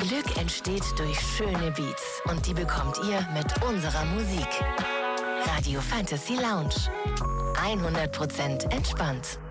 Glück entsteht durch schöne Beats und die bekommt ihr mit unserer Musik. Radio Fantasy Lounge. 100% entspannt.